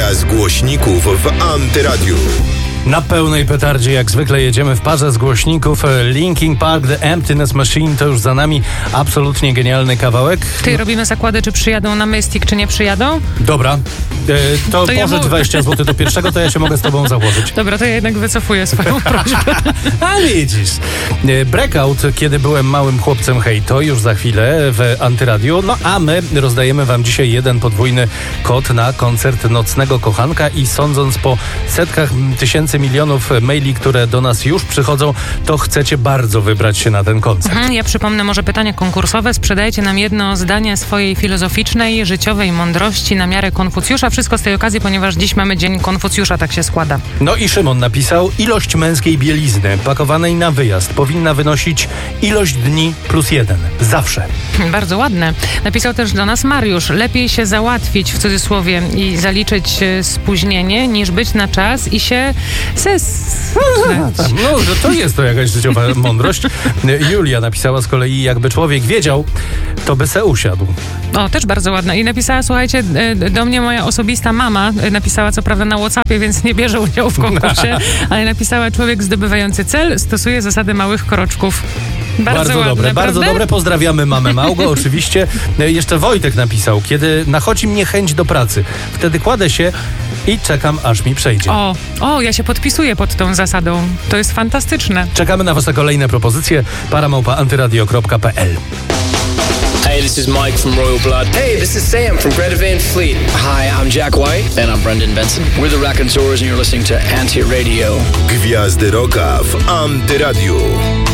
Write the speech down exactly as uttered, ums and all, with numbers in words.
z głośników w Antyradiu. Na pełnej petardzie, jak zwykle jedziemy w parze z głośników. Linkin Park, The Emptiness Machine to już za nami. Absolutnie genialny kawałek. Ty, robimy zakłady, czy przyjadą na Mystic, czy nie przyjadą? Dobra. E, to, To ja pożycz mu- dwadzieścia złotych do pierwszego, to ja się mogę z tobą założyć. Dobra, to ja jednak wycofuję swoją prośbę. A widzisz. E, Breakout, kiedy byłem małym chłopcem, hej, to już za chwilę w Antyradiu. No a my rozdajemy wam dzisiaj jeden podwójny kod na koncert Nocnego Kochanka i sądząc po setkach tysięcy milionów maili, które do nas już przychodzą, to chcecie bardzo wybrać się na ten koncert. Mhm, ja przypomnę może pytania konkursowe. Sprzedajcie nam jedno zdanie swojej filozoficznej, życiowej mądrości na miarę Konfucjusza. Wszystko z tej okazji, ponieważ dziś mamy Dzień Konfucjusza, tak się składa. No i Szymon napisał: ilość męskiej bielizny pakowanej na wyjazd powinna wynosić ilość dni plus jeden. Zawsze. Bardzo ładne. Napisał też do nas Mariusz. Lepiej się załatwić, w cudzysłowie, i zaliczyć e, spóźnienie, niż być na czas i się ses... No, że to jest to jakaś życiowa mądrość. Julia napisała z kolei: jakby człowiek wiedział, to by se usiadł. O, też bardzo ładne. I napisała, słuchajcie, e, do mnie moja osobista mama, e, napisała co prawda na WhatsAppie, więc nie bierze udziału w konkursie, ale napisała: człowiek zdobywający cel stosuje zasady małych kroczków. Bardzo, Bardzo ładne, dobre, bardzo prawda? dobre. Pozdrawiamy mamę Małgo, oczywiście. Jeszcze Wojtek napisał: kiedy nachodzi mnie chęć do pracy, wtedy kładę się i czekam, aż mi przejdzie. O, o, ja się podpisuję pod tą zasadą. To jest fantastyczne. Czekamy na wasze kolejne propozycje. paramałpa antyradio kropka p l. Hey, this is Mike from Royal Blood. Hey, this is Sam from Greta Van Fleet. Hi, I'm Jack White. And I'm Brendan Benson. We're the Raconteurs and you're listening to Anti Radio. Gwiazdy Rocka w Antyradiu.